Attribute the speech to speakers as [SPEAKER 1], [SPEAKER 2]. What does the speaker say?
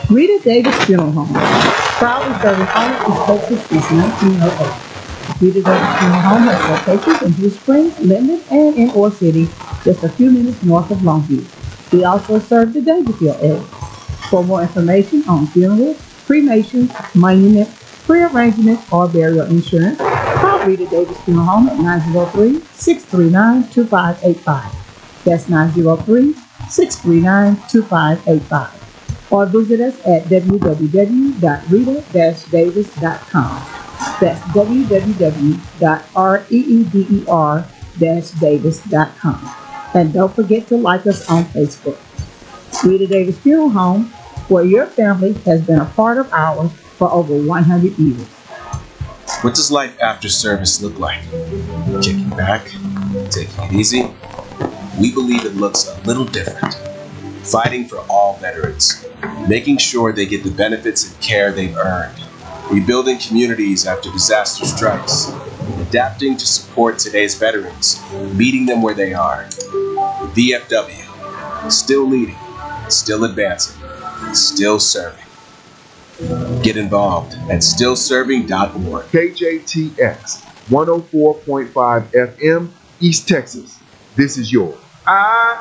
[SPEAKER 1] Rita Davis Funeral Home, proudly serving all of East Texas since 1908. Rita Davis Funeral Home has locations in Blue Springs, Linden, and in Ore City, just a few minutes north of Longview. We also serve the Davisville area. For more information on funerals, cremations, monuments, prearrangements, or burial insurance, call Rita Davis Funeral Home at 903-639-2585. That's 903-639-2585. Or visit us at www.rita-davis.com. That's www.reeder-davis.com. And don't forget to like us on Facebook. Rita Davis Funeral Home, where your family has been a part of ours for over 100 years.
[SPEAKER 2] What does life after service look like? Kicking back, taking it easy? We believe it looks a little different. Fighting for all veterans, making sure they get the benefits and care they've earned, rebuilding communities after disaster strikes, adapting to support today's veterans, meeting them where they are. VFW, still leading, still advancing, still serving. Get involved at stillserving.org.
[SPEAKER 3] KJTX 104.5 FM, East Texas. This is yours.